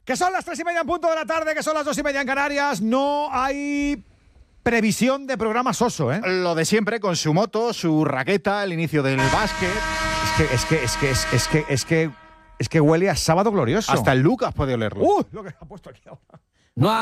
Que son las 3:30 en punto de la tarde, que son las 2:30 en Canarias. No hay previsión de programa soso, ¿eh? Lo de siempre, con su moto, su raqueta, el inicio del básquet. Es que huele a sábado glorioso. Hasta el Lucas puede olerlo. Lo que ha puesto aquí ahora. No